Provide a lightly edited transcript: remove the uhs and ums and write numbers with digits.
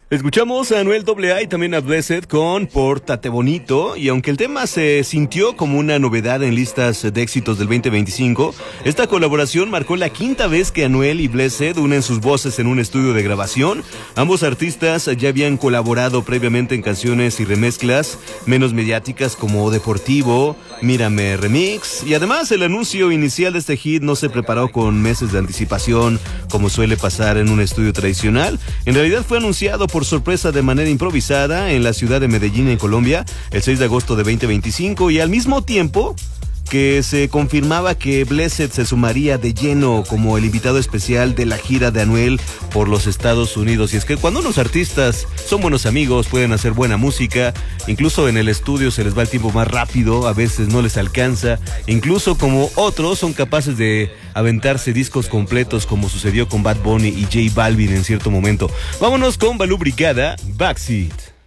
Escuchamos a Anuel AA y también a Blessed con Pórtate Bonito, y aunque el tema se sintió como una novedad en listas de éxitos del 2025, esta colaboración marcó la quinta vez que Anuel y Blessed unen sus voces en un estudio de grabación. Ambos artistas ya habían colaborado previamente en canciones y remezclas menos mediáticas como Deportivo, Mírame Remix, y además el anuncio inicial de este hit no se preparó con meses de anticipación como suele pasar en un estudio tradicional. En realidad fue anunciado por sorpresa de manera improvisada en la ciudad de Medellín, en Colombia, el 6 de agosto de 2025, y al mismo tiempo que se confirmaba que Blessed se sumaría de lleno como el invitado especial de la gira de Anuel por los Estados Unidos. Y es que cuando unos artistas son buenos amigos, pueden hacer buena música, incluso en el estudio se les va el tiempo más rápido, a veces no les alcanza, incluso como otros son capaces de aventarse discos completos como sucedió con Bad Bunny y J Balvin en cierto momento. Vámonos con Balú Brigada, Backseat.